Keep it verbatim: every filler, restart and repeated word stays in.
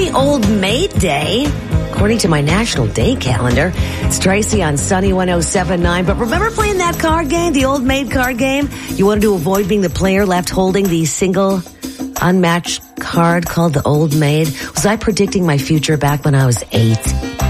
Happy Old Maid Day, according to my national day calendar. It's Tracy on Sunny one oh seven point nine. But remember playing that card game, the Old Maid card game? You wanted to avoid being the player left holding the single unmatched card called the Old Maid. Was I predicting my future back when I was eight?